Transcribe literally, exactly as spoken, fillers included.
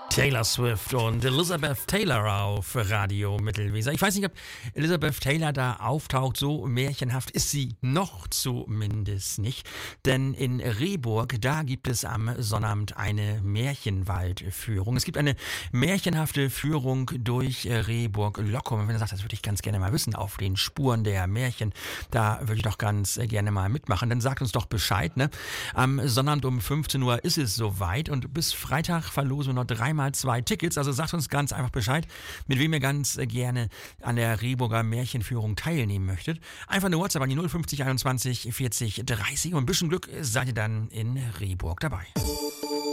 Taylor Swift und Elizabeth Taylor auf Radio Mittelweser. Ich weiß nicht, ob Elizabeth Taylor da auftaucht, so märchenhaft ist sie noch zumindest nicht. Denn in Rehburg, da gibt es am Sonnabend eine Märchenwaldführung. Es gibt eine märchenhafte Führung durch Rehburg-Lockum. Wenn ihr sagt, das würde ich ganz gerne mal wissen, auf den Spuren der Märchen, da würde ich doch ganz gerne mal mitmachen. Dann sagt uns doch Bescheid, ne? Am Sonnabend um fünfzehn Uhr ist es soweit und bis Freitag verlosen wir noch dreimal zwei Tickets, also sagt uns ganz einfach Bescheid, mit wem ihr ganz gerne an der Rehburger Märchenführung teilnehmen möchtet. Einfach eine WhatsApp an die null fünfzig einundzwanzig vierzig dreißig und ein bisschen Glück seid ihr dann in Rehburg dabei.